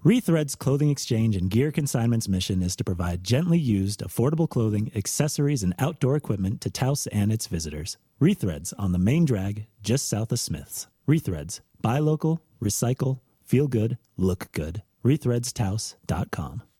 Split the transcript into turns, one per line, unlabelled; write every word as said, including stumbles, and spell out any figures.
Rethread's Clothing Exchange and Gear Consignment's mission is to provide gently used, affordable clothing, accessories, and outdoor equipment to Taos and its visitors. Rethreads on the main drag, just south of Smith's. Rethreads. Buy local, recycle, feel good, look good. rethreads taos dot com.